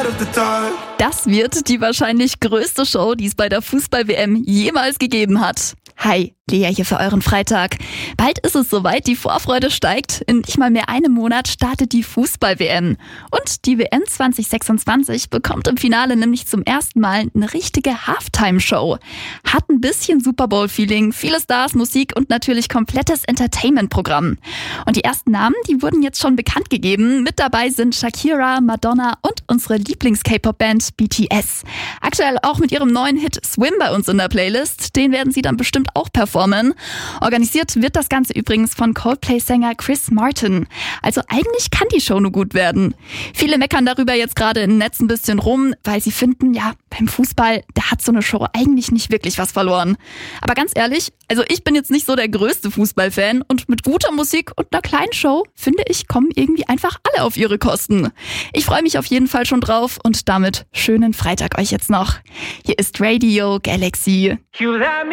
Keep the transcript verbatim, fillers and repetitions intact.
Das wird die wahrscheinlich größte Show, die es bei der Fußball-W M jemals gegeben hat. Hi, Lea hier für euren Freitag. Bald ist es soweit, die Vorfreude steigt. In nicht mal mehr einem Monat startet die Fußball-W M. Und die W M zwanzig sechsundzwanzig bekommt im Finale nämlich zum ersten Mal eine richtige Halftime-Show. Hat ein bisschen Super Bowl-Feeling, viele Stars, Musik und natürlich komplettes Entertainment-Programm. Und die ersten Namen, die wurden jetzt schon bekannt gegeben. Mit dabei sind Shakira, Madonna und unsere Lieblings-K-Pop-Band B T S. Aktuell auch mit ihrem neuen Hit Swim bei uns in der Playlist. Den werden sie dann bestimmt auch performen. Organisiert wird das Ganze übrigens von Coldplay-Sänger Chris Martin. Also eigentlich kann die Show nur gut werden. Viele meckern darüber jetzt gerade im Netz ein bisschen rum, weil sie finden, ja, beim Fußball, da hat so eine Show eigentlich nicht wirklich was verloren. Aber ganz ehrlich, also ich bin jetzt nicht so der größte Fußballfan und mit guter Musik und einer kleinen Show, finde ich, kommen irgendwie einfach alle auf ihre Kosten. Ich freue mich auf jeden Fall schon drauf und damit schönen Freitag euch jetzt noch. Hier ist Radio Galaxy.